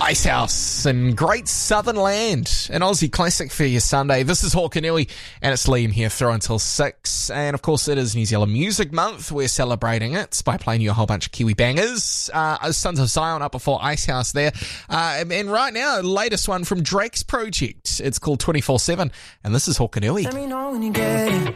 Icehouse and Great Southern Land, an Aussie classic for your Sunday. This is Hawkanui, and it's Liam here through until 6. And of course, it is New Zealand Music Month. We're celebrating it by playing you a whole bunch of Kiwi bangers. Sons of Zion up before Icehouse there. And right now, latest one from Drake's project. It's called 24/7, and this is Hawkanui. Let me know when you get it.